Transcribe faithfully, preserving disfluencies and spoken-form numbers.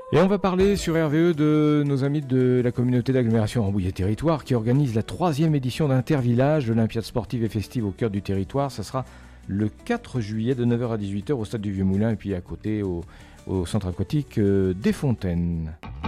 Et on va parler sur R V E de nos amis de la communauté d'agglomération Rambouillet Territoire qui organise la troisième édition d'Intervillage, de l'Olympiade sportive et festive au cœur du territoire. Ça sera le quatre juillet de neuf heures à dix-huit heures au stade du Vieux Moulin et puis à côté au, au centre aquatique des Fontaines.